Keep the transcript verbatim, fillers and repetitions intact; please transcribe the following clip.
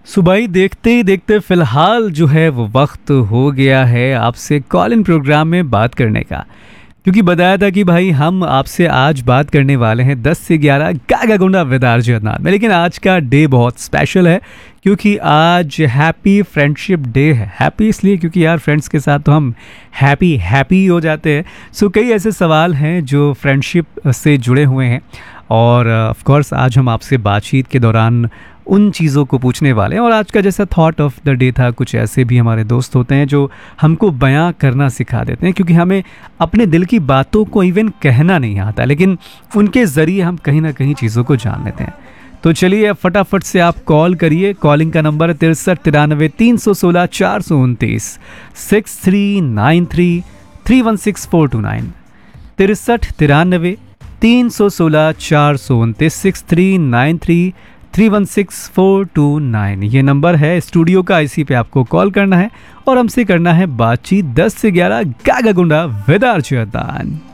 सुबह ही देखते ही देखते फिलहाल जो है वो वक्त हो गया है आपसे कॉल इन प्रोग्राम में बात करने का। क्योंकि बताया था कि भाई हम आपसे आज बात करने वाले हैं दस से ग्यारह गागा गुंडा विद आरजे अदनान में। लेकिन आज का डे बहुत स्पेशल है क्योंकि आज हैप्पी फ्रेंडशिप डे है। हैप्पी इसलिए क्योंकि यार फ्रेंड्स के साथ तो हम हैप्पी हैप्पी हो जाते हैं। सो कई ऐसे सवाल हैं जो फ्रेंडशिप से जुड़े हुए हैं और ऑफ कोर्स आज हम आपसे बातचीत के दौरान उन चीज़ों को पूछने वाले हैं। और आज का जैसा थॉट ऑफ द डे था, कुछ ऐसे भी हमारे दोस्त होते हैं जो हमको बयां करना सिखा देते हैं, क्योंकि हमें अपने दिल की बातों को इवन कहना नहीं आता, लेकिन उनके ज़रिए हम कहीं ना कहीं चीज़ों को जान लेते हैं। तो चलिए फटाफट से आप कॉल करिए। कॉलिंग का नंबर है तिरसठ तिरानवे तीन सौ सोलह चार सौ उनतीस six three nine three three one six four to nine तिरसठ तिरानवे तीन सौ सोलह चार सौ उनतीस six three nine three three one six four to nine ये नंबर है स्टूडियो का। इसी पे आपको कॉल करना है और हमसे करना है बातचीत दस से ग्यारह गागा गुंडा विद आरजे अदनान।